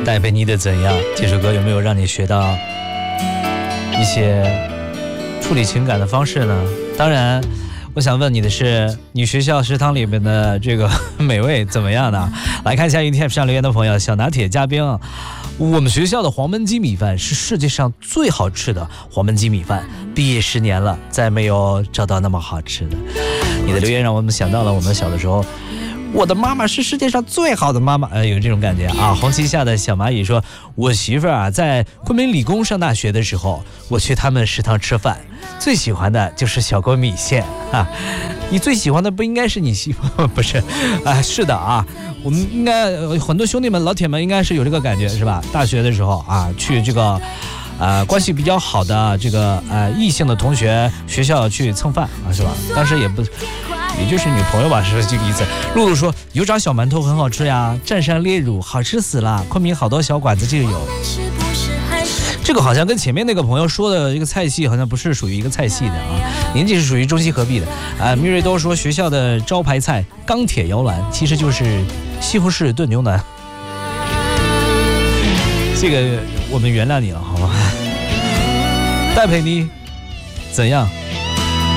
戴佩妮的怎样？这首歌有没有让你学到一些处理情感的方式呢？当然我想问你的是，你学校食堂里面的这个美味怎么样呢？来看一下UTF上留言的朋友，小拿铁嘉宾，我们学校的黄焖鸡米饭是世界上最好吃的黄焖鸡米饭，毕业10年了，再没有找到那么好吃的。你的留言让我们想到了我们小的时候，我的妈妈是世界上最好的妈妈，有这种感觉啊。红旗下的小蚂蚁说，我媳妇儿啊，在昆明理工上大学的时候，我去他们食堂吃饭，最喜欢的就是小锅米线啊。你最喜欢的不应该是你媳妇不是？是的啊，我们应该很多兄弟们老铁们应该是有这个感觉是吧？大学的时候啊，去这个关系比较好的这个异性的同学学校去蹭饭啊，是吧？当时也就是女朋友吧，是这个意思。露露说，油炸小馒头很好吃呀，蘸上炼乳好吃死了，昆明好多小馆子就有。这个好像跟前面那个朋友说的这个菜系好像不是属于一个菜系的啊，年纪是属于中西合璧的啊。米瑞都说学校的招牌菜钢铁摇篮其实就是西红柿炖牛腩，这个我们原谅你了好吗？戴佩妮怎样？